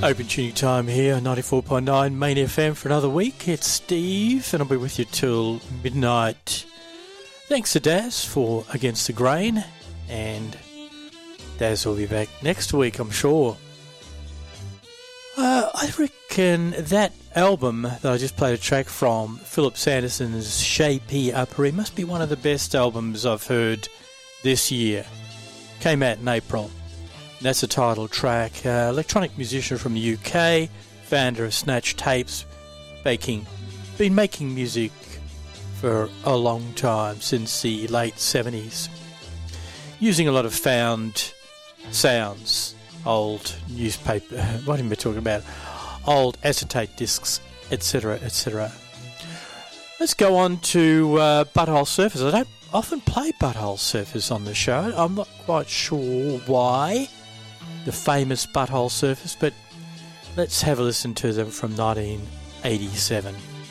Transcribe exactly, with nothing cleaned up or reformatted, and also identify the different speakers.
Speaker 1: Open tuning time here, ninety-four point nine Main F M for another week. It's Steve, and I'll be with you till midnight. Thanks to Daz for Against the Grain, and Daz will be back next week, I'm sure. Uh, I reckon that album that I just played a track from, Philip Sanderson's Shapey Uppery, must be one of the best albums I've heard this year. Came out in April. That's the title track. Uh, electronic musician from the U K, founder of Snatch Tapes, making, been making music for a long time, since the late seventies. Using a lot of found sounds, old newspaper, what am I talking about? Old acetate discs, et cetera, et cetera. Let's go on to uh, Butthole Surfers. I don't often play Butthole Surfers on the show. I'm not quite sure why. The famous Butthole Surfers, but let's have a listen to them from nineteen eighty-seven.